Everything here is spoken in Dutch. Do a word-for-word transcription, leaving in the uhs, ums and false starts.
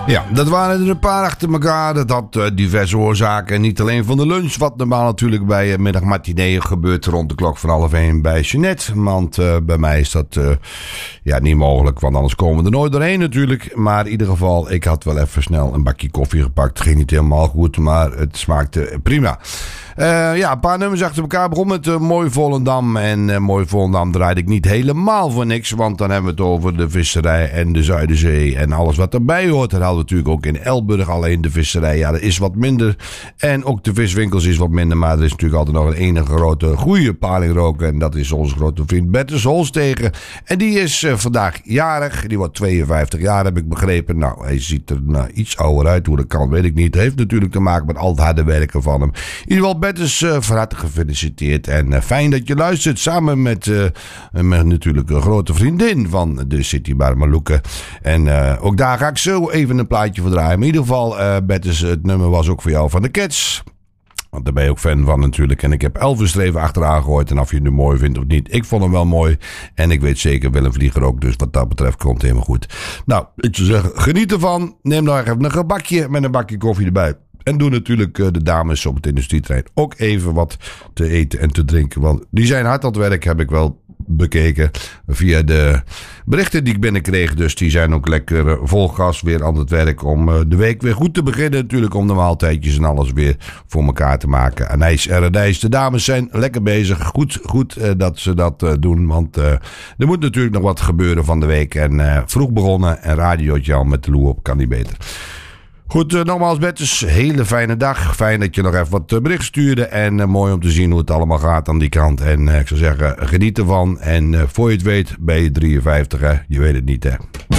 Ja, dat waren er een paar achter elkaar. Dat had uh, diverse oorzaken. En niet alleen van de lunch, wat normaal natuurlijk bij uh, middagmatinee gebeurt rond de klok van half één bij Jeanette. Want uh, bij mij is dat uh, ja, niet mogelijk, want anders komen we er nooit doorheen natuurlijk. Maar in ieder geval, ik had wel even snel een bakje koffie gepakt. Het ging niet helemaal goed, maar het smaakte prima. Uh, ja, een paar nummers achter elkaar. Begon met uh, Mooi Volendam. En uh, Mooi Volendam draaide ik niet helemaal voor niks. Want dan hebben we het over de visserij en de Zuiderzee. En alles wat erbij hoort. Dan hadden we natuurlijk ook in Elburg alleen de visserij. Ja, dat is wat minder. En ook de viswinkels is wat minder. Maar er is natuurlijk altijd nog een enige grote goede palingroker. En dat is onze grote vriend Bertus Holstegen. En die is uh, vandaag jarig. Die wordt tweeënvijftig jaar, heb ik begrepen. Nou, hij ziet er nou, iets ouder uit. Hoe dat kan, weet ik niet. Het heeft natuurlijk te maken met al het harde werken van hem. In ieder geval, Bertus, uh, van harte gefeliciteerd. En uh, fijn dat je luistert. Samen met, uh, met natuurlijk een grote vriendin van de City Bar Maluke. En uh, ook daar ga ik zo even een plaatje voor draaien. Maar in ieder geval, uh, Bertus, het nummer was ook voor jou van de Cats. Want daar ben je ook fan van natuurlijk. En ik heb Elvis er even achteraan gegooid. En of je het nu mooi vindt of niet. Ik vond hem wel mooi. En ik weet zeker Willem Vlieger ook. Dus wat dat betreft komt het helemaal goed. Nou, ik zou zeggen, geniet ervan. Neem nou even een gebakje met een bakje koffie erbij. En doe natuurlijk de dames op het industrieterrein ook even wat te eten en te drinken. Want die zijn hard aan het werk, heb ik wel bekeken via de berichten die ik binnenkreeg. Dus die zijn ook lekker vol gas weer aan het werk om de week weer goed te beginnen. Natuurlijk om de maaltijdjes en alles weer voor elkaar te maken. Anijs en Radijs, de dames zijn lekker bezig. Goed, goed uh, dat ze dat uh, doen. Want uh, er moet natuurlijk nog wat gebeuren van de week. En uh, vroeg begonnen en radiootje al met de loe op kan niet beter. Goed, uh, nogmaals Bertus, hele fijne dag. Fijn dat je nog even wat uh, bericht stuurde. En uh, mooi om te zien hoe het allemaal gaat aan die kant. En uh, ik zou zeggen, geniet ervan. En uh, voor je het weet ben je drieënvijftig, hè? Je weet het niet, hè?